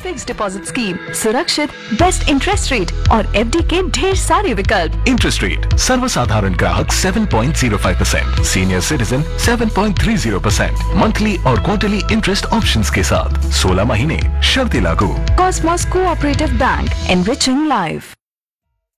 Fix deposit scheme, सुरक्षित, best interest rate और FD के ढेर सारे विकल्प। इंटरेस्ट रेट सर्वसाधारण ग्राहक 7.05%, सीनियर सिटीजन 7.30%, मंथली और क्वार्टरली इंटरेस्ट ऑप्शंस के साथ 16 महीने, शर्तें लागू। Cosmos cooperative bank, enriching life.